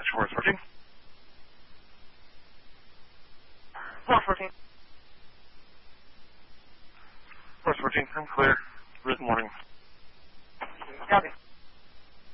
Forest 14. Forest 14. Forest 14, I'm clear. Good morning. Copy.